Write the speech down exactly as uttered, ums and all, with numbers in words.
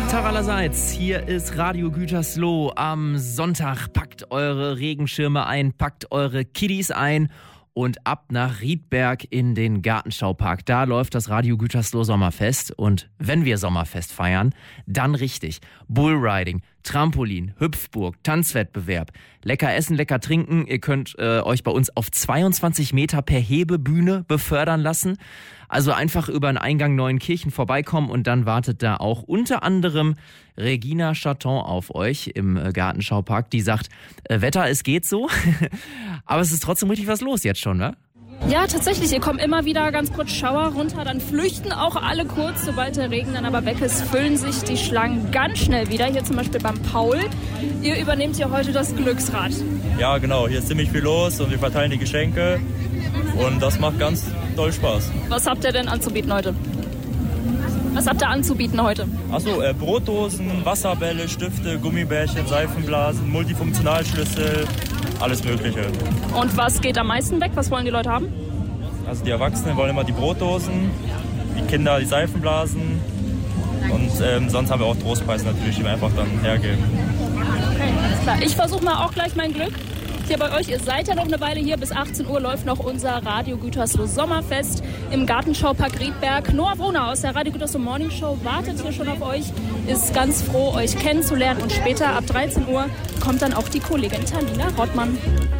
Tag allerseits, hier ist Radio Gütersloh am Sonntag. Packt eure Regenschirme ein, packt eure Kiddies ein und ab nach Riedberg in den Gartenschaupark. Da läuft das Radio Gütersloh Sommerfest und wenn wir Sommerfest feiern, dann richtig. Bullriding, Trampolin, Hüpfburg, Tanzwettbewerb, lecker essen, lecker trinken. Ihr könnt äh, euch bei uns auf zweiundzwanzig Meter per Hebebühne befördern lassen. Also einfach über den Eingang Neuenkirchen vorbeikommen und dann wartet da auch unter anderem Regina Chaton auf euch im äh, Gartenschaupark. Die sagt, äh, Wetter, es geht so, aber es ist trotzdem richtig was los jetzt schon, ne? Ja, tatsächlich. Hier kommen immer wieder ganz kurz Schauer runter, dann flüchten auch alle kurz. Sobald der Regen dann aber weg ist, füllen sich die Schlangen ganz schnell wieder. Hier zum Beispiel beim Paul. Ihr übernehmt hier heute das Glücksrad. Ja, genau. Hier ist ziemlich viel los und wir verteilen die Geschenke. Und das macht ganz doll Spaß. Was habt ihr denn anzubieten heute? Was habt ihr anzubieten heute? Achso, äh, Brotdosen, Wasserbälle, Stifte, Gummibärchen, Seifenblasen, Multifunktionalschlüssel, alles Mögliche. Und was geht am meisten weg? Was wollen die Leute haben? Also die Erwachsenen wollen immer die Brotdosen, die Kinder die Seifenblasen und ähm, sonst haben wir auch Trostpreise natürlich, die wir einfach dann hergeben. Okay, alles klar. Ich versuche mal auch gleich mein Glück. Hier bei euch, ihr seid ja noch eine Weile hier. Bis achtzehn Uhr läuft noch unser Radio Gütersloh Sommerfest im Gartenschaupark Riedberg. Noah Brunner aus der Radio Gütersloh Morning Show wartet hier schon auf euch, ist ganz froh, euch kennenzulernen. Und später ab dreizehn Uhr kommt dann auch die Kollegin Talina Rottmann.